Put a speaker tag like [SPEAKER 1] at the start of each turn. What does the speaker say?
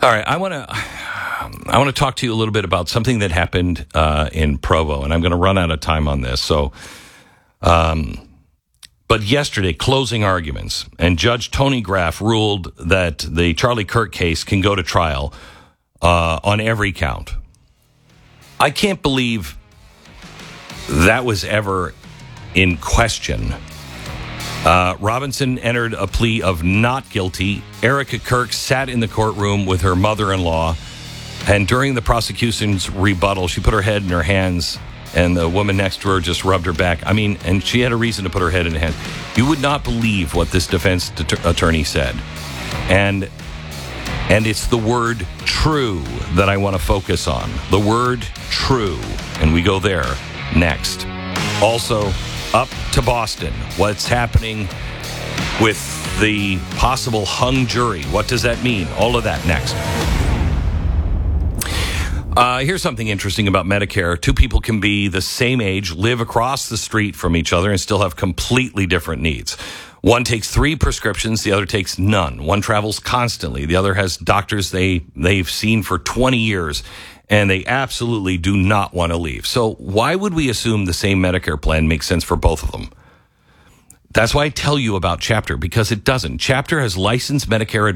[SPEAKER 1] All right, I want to talk to you a little bit about something that happened in Provo, and I'm going to run out of time on this. So, but yesterday, closing arguments, and Judge Tony Graff ruled that the Charlie Kirk case can go to trial on every count. I can't believe that was ever in question. Robinson entered a plea of not guilty. Erica Kirk sat in the courtroom with her mother-in-law, and during the prosecution's rebuttal, she put her head in her hands, and the woman next to her just rubbed her back. I mean, and she had a reason to put her head in her hands. You would not believe what this defense attorney said. And it's the word true that I want to focus on. The word true. And we go there next. Also, up to Boston. What's happening with the possible hung jury? What does that mean? All of that next. Here's something interesting about Medicare. Two people can be the same age, live across the street from each other, and still have completely different needs. One takes 3 prescriptions, the other takes none. One travels constantly. The other has doctors they've seen for 20 years, and they absolutely do not want to leave. So why would we assume the same Medicare plan makes sense for both of them? That's why I tell you about Chapter, because it doesn't. Chapter has licensed Medicare